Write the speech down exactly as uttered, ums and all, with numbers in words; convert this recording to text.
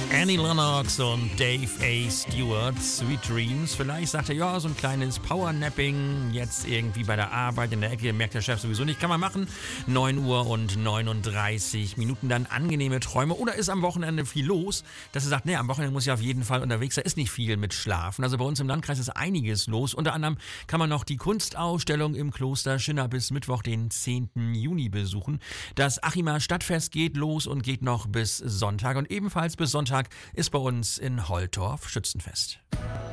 Annie Lennox und Dave A. Stewart, Sweet Dreams. Vielleicht sagt er, ja, so ein kleines Powernapping, jetzt irgendwie bei der Arbeit in der Ecke, merkt der Chef sowieso nicht, kann man machen. neun Uhr und neununddreißig Minuten, dann angenehme Träume. Oder ist am Wochenende viel los, dass er sagt, nee, am Wochenende muss ich auf jeden Fall unterwegs sein, ist nicht viel mit Schlafen. Also bei uns im Landkreis ist einiges los. Unter anderem kann man noch die Kunstausstellung im Kloster Schinner bis Mittwoch, den zehnten Juni besuchen. Das Achimer Stadtfest geht los und geht noch bis Sonntag. Und ebenfalls bis Sonntag ist bei uns in Holtorf Schützenfest.